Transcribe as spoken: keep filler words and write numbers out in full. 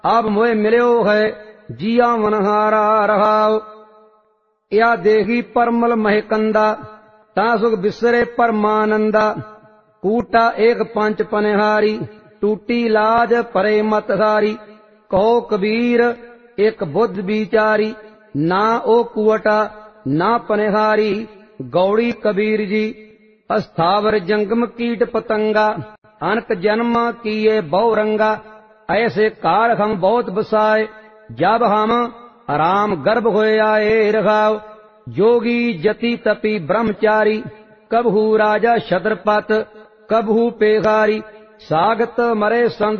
आप मोए मिल्यो है जिया मनहारा रहाओ। या देही परमल महकंदा ता सुख बिसरे परमानंदा। कूटा एक पंच पनिहारी टूटी लाज परे मत सारी। कहो कबीर एक बुद्ध विचारी ना ओ कुवटा ना पनिहारी। गौड़ी कबीर जी अस्थावर जंगम कीट पतंगा। अनक जन्म किए बहु रंगा। ऐसे काल हम बहुत बसाए जब हम राम गर्भ होए आए रघाओ। जोगी जति तपी ब्रह्मचारी कबहू राजा छत्रपत कबहू पेखारी। सागत मरे संत